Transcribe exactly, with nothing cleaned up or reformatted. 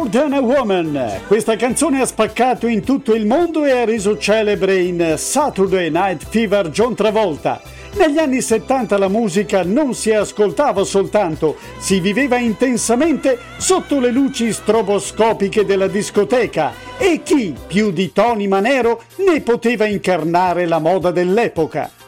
More Than a Woman. Questa canzone ha spaccato in tutto il mondo e ha reso celebre in Saturday Night Fever John Travolta. Negli anni settanta la musica non si ascoltava soltanto, si viveva intensamente sotto le luci stroboscopiche della discoteca e chi più di Tony Manero ne poteva incarnare la moda dell'epoca.